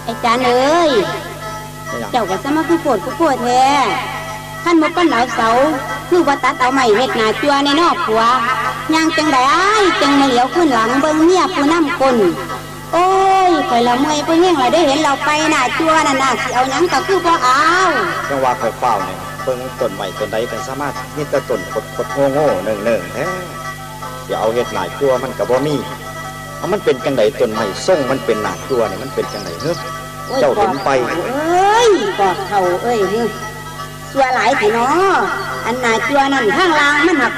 อาจารย์เอ้ยเจ้าก็สมาคือโพดแท้ท่านบ่ปั้นเอาเสาคือว่าตัดเอาไม้เฮ็ดหน้าจั่วในนอกผัวย่างจังได๋จังมาเหลียวขึ้นหลังเบิ่งเมียผู้นำคนโอ้ยข่อยละเมื่อยไปแห้งละได้เห็นเราไปหน้าจั่วนั่นน่ะสิเอาหยังก็คือบ่เอาจังว่าข่อยเฝ้าเนี่ยเบิ่งต้นใหม่ต้นใดก็สามารถมีแต่ต้นคดๆโง่ๆเนิ่งๆแท้สิเอาเฮ็ดหน้าจั่วมันก็บ่มีมันเป็นจังไดต้นใหม่ส่งมันเป็นหน้าจั่วนี่มันเป็นจังไดเฮ้อเจ้าเห็นไปเอ้ยกอดเข่าเอ้ยสัวหลายสิเนาะอันหน้าจั่วนั่นข้างล่างมันหัก